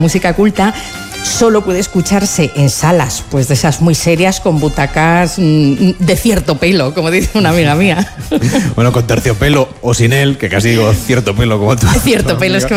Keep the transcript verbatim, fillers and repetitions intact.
Música culta solo puede escucharse en salas, pues de esas muy serias, con butacas mmm, de cierto pelo, como dice una amiga mía. Bueno, con terciopelo o sin él, que casi digo cierto pelo como tú. Cierto pelo es que